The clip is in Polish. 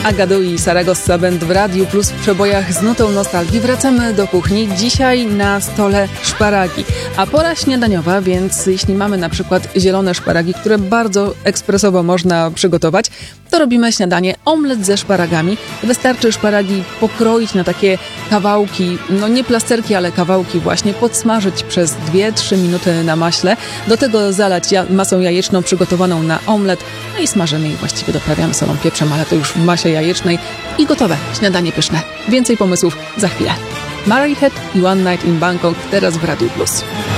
Agadu i Saragossa Band w Radiu Plus w przebojach z nutą nostalgii. Wracamy do kuchni. Dzisiaj na stole szparagi, a pora śniadaniowa, więc jeśli mamy na przykład zielone szparagi, które bardzo ekspresowo można przygotować, to robimy śniadanie omlet ze szparagami. Wystarczy szparagi pokroić na takie kawałki, no nie plasterki, ale kawałki właśnie, podsmażyć przez 2-3 minuty na maśle. Do tego zalać masą jajeczną przygotowaną na omlet, no i smażymy i właściwie doprawiamy solą, pieprzem, ale to już w masie jajecznej i gotowe. Śniadanie pyszne. Więcej pomysłów za chwilę. Murray Head i One Night in Bangkok teraz w Radiu Plus.